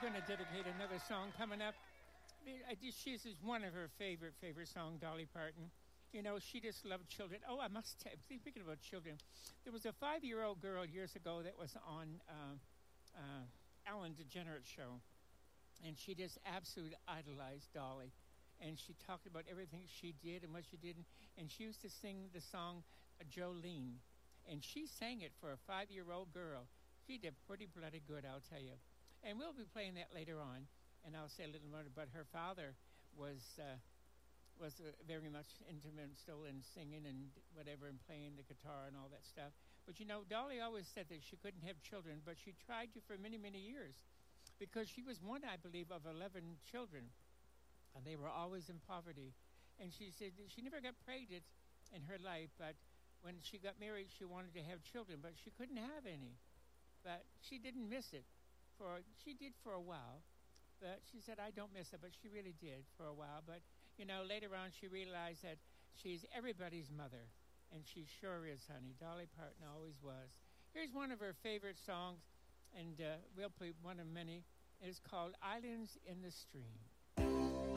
going to dedicate another song coming up. She's one of her favorite songs, Dolly Parton. You know, she just loved children. Oh, I must tell you, speaking about children, there was a 5-year-old girl years ago that was on Ellen DeGeneres show, and she just absolutely idolized Dolly. And she talked about everything she did and what she did. And she used to sing the song Jolene. And she sang it for a 5-year-old girl. She did pretty bloody good, I'll tell you. And we'll be playing that later on. And I'll say a little more about her father was very much intimate still in singing and whatever and playing the guitar and all that stuff. But, you know, Dolly always said that she couldn't have children, but she tried to for many, many years because she was one, I believe, of 11 children. And they were always in poverty. And she said that she never got pregnant in her life, but when she got married, she wanted to have children, but she couldn't have any. But she didn't miss it. She did for a while. But she said, I don't miss it, but she really did for a while. But, you know, later on she realized that she's everybody's mother. And she sure is, honey. Dolly Parton always was. Here's one of her favorite songs, and we'll play one of many. It's called Islands in the Stream.